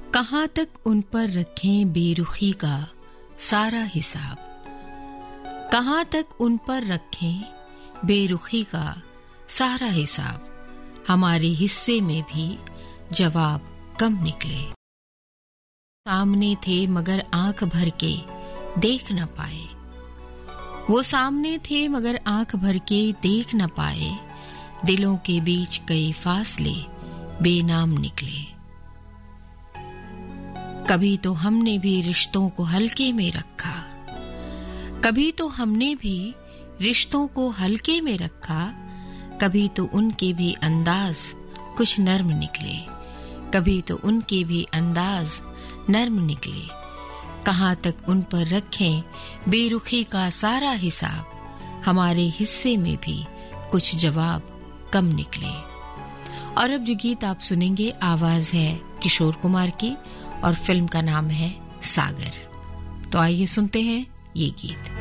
कहाँ तक उन पर रखें बेरुखी का सारा हिसाब, कहाँ तक उन पर रखें बेरुखी का सारा हिसाब, हमारे हिस्से में भी जवाब कम निकले। सामने थे मगर आंख भर के देख न पाए, वो सामने थे मगर आंख भर के देख न पाए, दिलों के बीच कई फासले बेनाम निकले। कभी तो हमने भी रिश्तों को हल्के में रखा, कभी तो हमने भी रिश्तों को हल्के में रखा, कभी तो उनके भी अंदाज कुछ नर्म निकले, कभी तो उनके भी अंदाज नर्म निकले। कहाँ तक उन पर रखें बेरुखी का सारा हिसाब, हमारे हिस्से में भी कुछ जवाब कम निकले। और अब जो गीत आप सुनेंगे आवाज है किशोर कुमार की और फिल्म का नाम है सागर। तो आइए सुनते हैं ये गीत।